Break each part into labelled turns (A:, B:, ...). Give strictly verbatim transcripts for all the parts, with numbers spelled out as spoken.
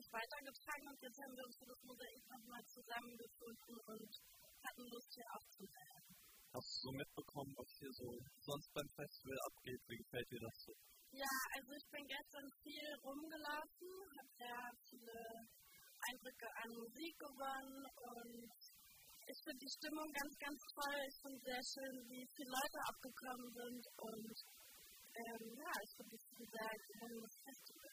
A: weitergetragen und jetzt haben wir uns für das Mosaik nochmal zusammengefunden und hatten Lust, hier aufzunehmen.
B: Hast du so mitbekommen, was hier so sonst beim Festival abgeht? Wie gefällt dir das so?
A: Ja, also ich bin gestern viel rumgelaufen, habe sehr viele Eindrücke an Musik gewonnen und ich finde die Stimmung ganz, ganz toll. Ich finde sehr schön, wie viele Leute abgekommen sind und ähm, ja, ich finde es ein sehr gelungenes Festival.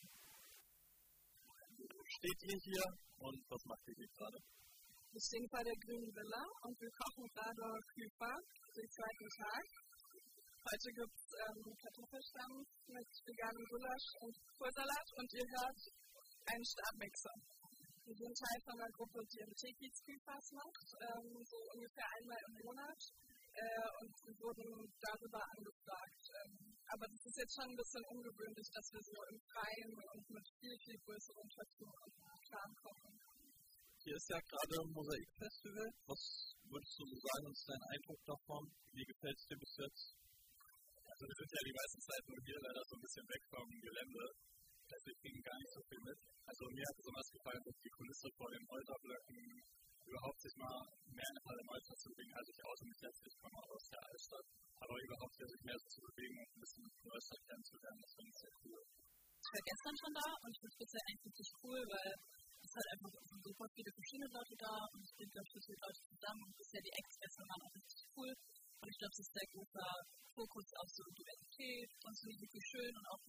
B: Steht ihr hier und was macht ihr hier gerade?
A: Wir stehen vor der Grünen Villa und wir kochen gerade Küfer, den zweiten Tag. Heute gibt es ähm, Kartoffelstampf mit veganem Gulasch und Kohlsalat und ihr hört einen Stabmixer. Wir sind Teil von einer Gruppe, die im Tekiz-Küfers macht, ähm, so ungefähr einmal im Monat. Äh, und wir wurden darüber angefragt. Ähm, aber das ist jetzt schon ein bisschen ungewöhnlich, dass wir so im Freien und mit viel, viel größeren Töpfen und Plan kochen.
B: Hier ist ja gerade ein Mosaik-Festival. Was würdest du so sagen, ist dein Eindruck davon? Wie gefällt es dir bis jetzt?
C: Also wir sind ja die meiste Zeit nur hier leider so ein bisschen weg vom Gelände. Also ich kriege gar nicht so viel mit. Also mir hat besonders gefallen, dass die Kulisse vor den Holterblöcken überhaupt sich mal mehr in der Halle Malta zu bewegen, als ich aus und ich jetzt, ich komme aus der Altstadt. Aber überhaupt sich mehr so zu bewegen und ein bisschen Neustadt kennenzulernen, das finde ich sehr cool.
A: Ich war gestern schon da und ich finde es bisher eigentlich richtig cool, weil es halt einfach super viele verschiedene Leute da und es bringt ganz viele Leute zusammen und bisher die Extressen waren auch richtig cool. Und ich glaube, es ist ein sehr großer Fokus auf so Diversität und es ist wirklich schön und auch